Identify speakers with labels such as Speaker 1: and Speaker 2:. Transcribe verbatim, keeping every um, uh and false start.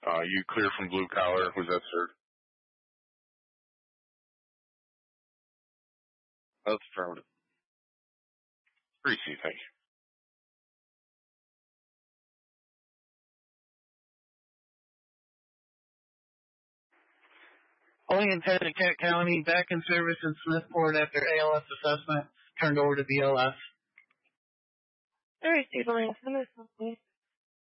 Speaker 1: Uh, you clear from blue collar. Was that, sir?
Speaker 2: That's affirmative.
Speaker 1: Greasy, thank you.
Speaker 3: Only intended Kent County, back in service in Smithport after A L S assessment, turned over to B L S.
Speaker 4: All right, stable line, please.